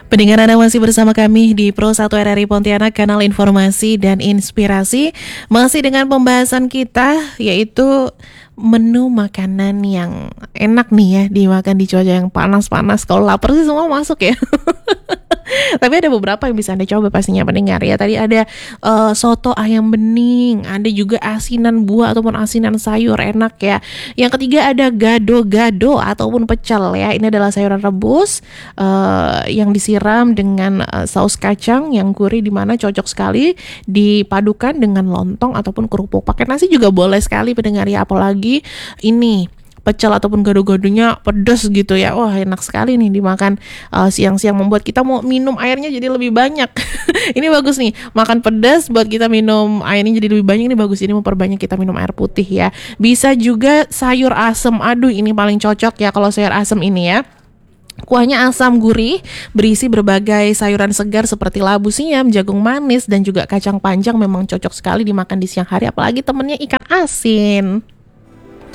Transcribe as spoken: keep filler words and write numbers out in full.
Pendengar, Anda masih bersama kami di Pro satu R R I Pontianak, kanal informasi dan inspirasi. Masih dengan pembahasan kita, yaitu menu makanan yang enak nih ya dimakan di cuaca yang panas-panas. Kalau lapar sih semua masuk ya. Tapi ada beberapa yang bisa Anda coba pastinya pendengar ya. Tadi ada uh, soto ayam bening, ada juga asinan buah ataupun asinan sayur enak ya. Yang ketiga ada gado-gado ataupun pecel ya. Ini adalah sayuran rebus uh, yang disiram dengan uh, saus kacang yang gurih, di mana cocok sekali dipadukan dengan lontong ataupun kerupuk. Pakai nasi juga boleh sekali pendengar ya, apalagi ini pecel ataupun gado-gadonya pedas gitu ya. Wah, enak sekali nih dimakan uh, siang-siang, membuat kita mau minum airnya jadi lebih banyak. Ini bagus nih, makan pedas buat kita minum airnya jadi lebih banyak. Ini bagus, ini memperbanyak kita minum air putih ya. Bisa juga sayur asem. Aduh, ini paling cocok ya kalau sayur asem ini ya. Kuahnya asam gurih, berisi berbagai sayuran segar seperti labu siam, jagung manis, dan juga kacang panjang. Memang cocok sekali dimakan di siang hari, apalagi temennya ikan asin.